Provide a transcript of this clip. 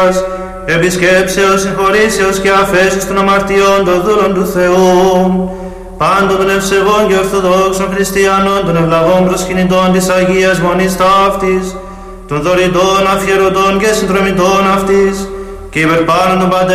επισκέψεως, συγχωρήσεως και αφέσεως των αμαρτιών των δούλων του Θεού, πάντων των ευσεβών και ορθοδόξων χριστιανών, των ευλαβών προσκυνητών της Αγίας Μονής ταύτης, των δωρητών, αφιερωτών και συνδρομητών αυτής, και υπερπάνω των